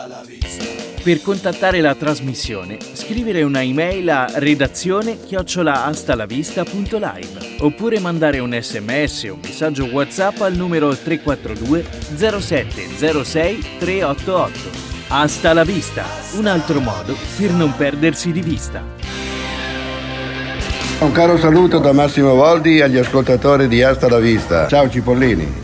Per contattare la trasmissione, scrivere una email a redazione@astalavista.live oppure mandare un SMS o messaggio WhatsApp al numero 342 0706 388. Hasta la vista, un altro modo per non perdersi di vista. Un caro saluto da Massimo Voldi agli ascoltatori di Hasta la Vista. Ciao Cipollini.